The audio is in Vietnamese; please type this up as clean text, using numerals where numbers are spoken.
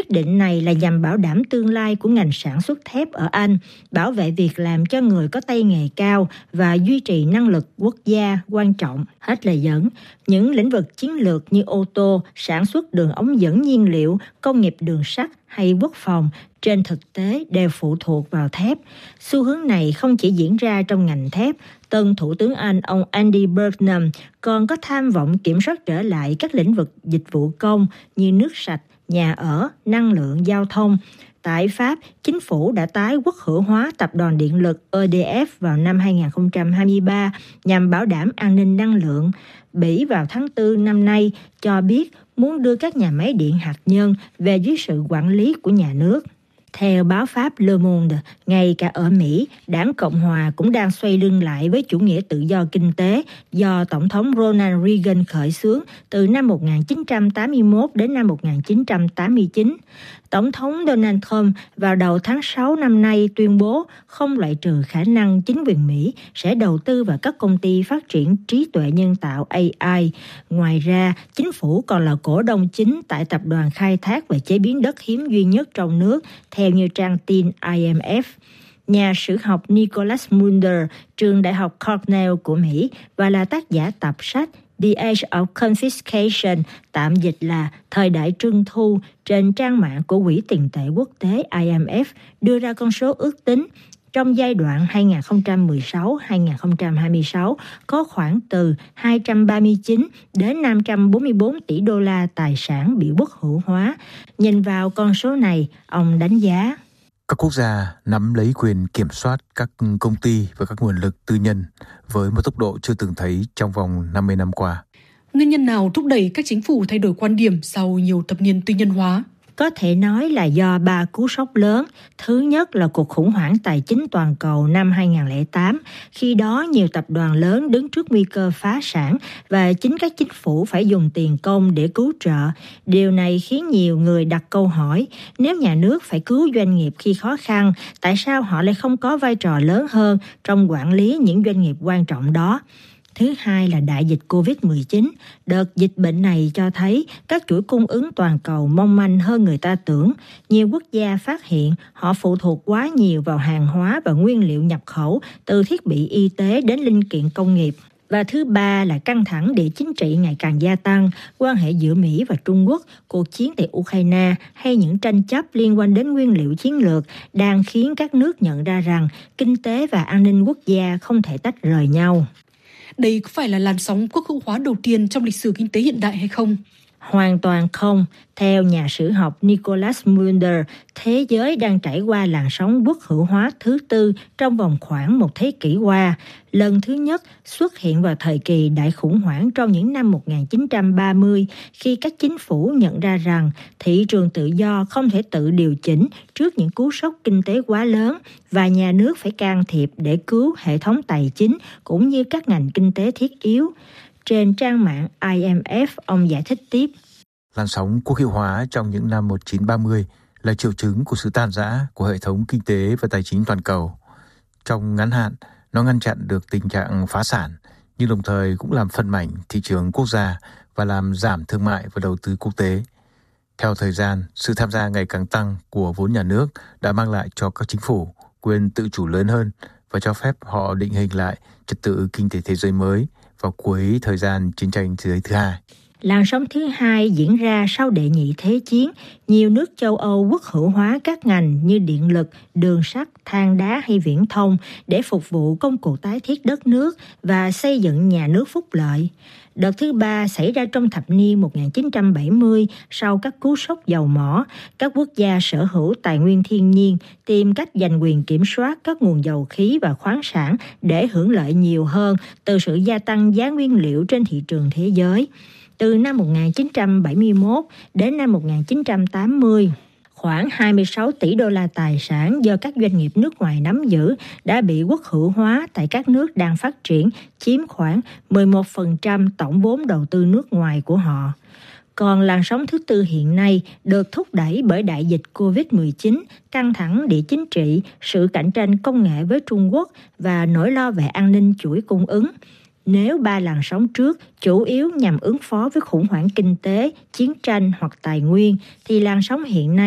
Quyết định này là nhằm bảo đảm tương lai của ngành sản xuất thép ở Anh, bảo vệ việc làm cho người có tay nghề cao và duy trì năng lực quốc gia quan trọng. Hết lời dẫn, những lĩnh vực chiến lược như ô tô, sản xuất đường ống dẫn nhiên liệu, công nghiệp đường sắt hay quốc phòng trên thực tế đều phụ thuộc vào thép. Xu hướng này không chỉ diễn ra trong ngành thép, tân Thủ tướng Anh ông Andy Burnham còn có tham vọng kiểm soát trở lại các lĩnh vực dịch vụ công như nước sạch, nhà ở, năng lượng, giao thông. Tại Pháp, chính phủ đã tái quốc hữu hóa tập đoàn điện lực EDF vào năm 2023 nhằm bảo đảm an ninh năng lượng. Bỉ vào tháng 4 năm nay cho biết muốn đưa các nhà máy điện hạt nhân về dưới sự quản lý của nhà nước. Theo báo Pháp Le Monde, ngay cả ở Mỹ, đảng Cộng hòa cũng đang xoay lưng lại với chủ nghĩa tự do kinh tế do Tổng thống Ronald Reagan khởi xướng từ năm 1981 đến năm 1989. Tổng thống Donald Trump vào đầu tháng 6 năm nay tuyên bố không loại trừ khả năng chính quyền Mỹ sẽ đầu tư vào các công ty phát triển trí tuệ nhân tạo AI. Ngoài ra, chính phủ còn là cổ đông chính tại tập đoàn khai thác và chế biến đất hiếm duy nhất trong nước, theo như trang tin IMF. Nhà sử học Nicholas Mulder, trường Đại học Cornell của Mỹ và là tác giả tập sách The Age of Confiscation, tạm dịch là Thời đại trưng thu, trên trang mạng của Quỹ tiền tệ quốc tế IMF, đưa ra con số ước tính trong giai đoạn 2016-2026 có khoảng từ 239 đến 544 tỷ đô la tài sản bị quốc hữu hóa. Nhìn vào con số này, ông đánh giá các quốc gia nắm lấy quyền kiểm soát các công ty và các nguồn lực tư nhân với một tốc độ chưa từng thấy trong vòng 50 năm qua. Nguyên nhân nào thúc đẩy các chính phủ thay đổi quan điểm sau nhiều thập niên tư nhân hóa? Có thể nói là do 3 cú sốc lớn. Thứ nhất là cuộc khủng hoảng tài chính toàn cầu năm 2008. Khi đó, nhiều tập đoàn lớn đứng trước nguy cơ phá sản và chính các chính phủ phải dùng tiền công để cứu trợ. Điều này khiến nhiều người đặt câu hỏi, nếu nhà nước phải cứu doanh nghiệp khi khó khăn, tại sao họ lại không có vai trò lớn hơn trong quản lý những doanh nghiệp quan trọng đó? Thứ hai là đại dịch COVID-19. Đợt dịch bệnh này cho thấy các chuỗi cung ứng toàn cầu mong manh hơn người ta tưởng. Nhiều quốc gia phát hiện họ phụ thuộc quá nhiều vào hàng hóa và nguyên liệu nhập khẩu, từ thiết bị y tế đến linh kiện công nghiệp. Và thứ ba là căng thẳng địa chính trị ngày càng gia tăng, quan hệ giữa Mỹ và Trung Quốc, cuộc chiến tại Ukraine hay những tranh chấp liên quan đến nguyên liệu chiến lược đang khiến các nước nhận ra rằng kinh tế và an ninh quốc gia không thể tách rời nhau. Đây có phải là làn sóng quốc hữu hóa đầu tiên trong lịch sử kinh tế hiện đại hay không? Hoàn toàn không. Theo nhà sử học Nicholas Mulder, thế giới đang trải qua làn sóng quốc hữu hóa thứ tư trong vòng khoảng một thế kỷ qua. Lần thứ nhất xuất hiện vào thời kỳ đại khủng hoảng trong những năm 1930, khi các chính phủ nhận ra rằng thị trường tự do không thể tự điều chỉnh trước những cú sốc kinh tế quá lớn và nhà nước phải can thiệp để cứu hệ thống tài chính cũng như các ngành kinh tế thiết yếu. Trên trang mạng IMF, ông giải thích tiếp. Làn sóng quốc hữu hóa trong những năm 1930 là triệu chứng của sự tan rã của hệ thống kinh tế và tài chính toàn cầu. Trong ngắn hạn, nó ngăn chặn được tình trạng phá sản, nhưng đồng thời cũng làm phân mảnh thị trường quốc gia và làm giảm thương mại và đầu tư quốc tế. Theo thời gian, sự tham gia ngày càng tăng của vốn nhà nước đã mang lại cho các chính phủ quyền tự chủ lớn hơn và cho phép họ định hình lại trật tự kinh tế thế giới mới vào cuối thời gian chiến tranh thế giới thứ hai. Làn sóng thứ hai diễn ra sau đệ nhị thế chiến. Nhiều nước châu Âu quốc hữu hóa các ngành như điện lực, đường sắt, than đá hay viễn thông để phục vụ công cuộc tái thiết đất nước và xây dựng nhà nước phúc lợi. Đợt thứ ba xảy ra trong thập niên 1970 sau các cú sốc dầu mỏ. Các quốc gia sở hữu tài nguyên thiên nhiên tìm cách giành quyền kiểm soát các nguồn dầu khí và khoáng sản để hưởng lợi nhiều hơn từ sự gia tăng giá nguyên liệu trên thị trường thế giới. Từ năm 1971 đến năm 1980, khoảng 26 tỷ đô la tài sản do các doanh nghiệp nước ngoài nắm giữ đã bị quốc hữu hóa tại các nước đang phát triển, chiếm khoảng 11% tổng vốn đầu tư nước ngoài của họ. Còn làn sóng thứ tư hiện nay được thúc đẩy bởi đại dịch COVID-19, căng thẳng địa chính trị, sự cạnh tranh công nghệ với Trung Quốc và nỗi lo về an ninh chuỗi cung ứng. Nếu ba làn sóng trước chủ yếu nhằm ứng phó với khủng hoảng kinh tế, chiến tranh hoặc tài nguyên, thì làn sóng hiện nay